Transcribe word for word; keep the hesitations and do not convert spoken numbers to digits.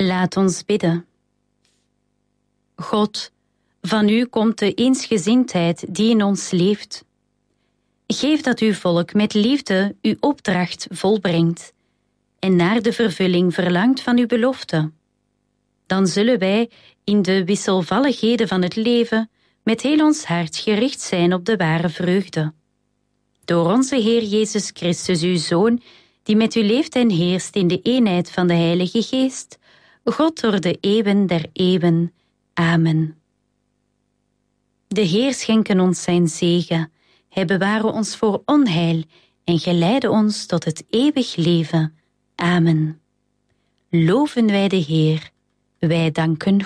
Laat ons bidden. God, van u komt de eensgezindheid die in ons leeft. Geef dat uw volk met liefde uw opdracht volbrengt en naar de vervulling verlangt van uw belofte. Dan zullen wij in de wisselvalligheden van het leven met heel ons hart gericht zijn op de ware vreugde. Door onze Heer Jezus Christus, uw Zoon, die met u leeft en heerst in de eenheid van de Heilige Geest, God door de eeuwen der eeuwen. Amen. De Heer schenke ons zijn zegen. Hij beware ons voor onheil en geleide ons tot het eeuwig leven. Amen. Loven wij de Heer. Wij danken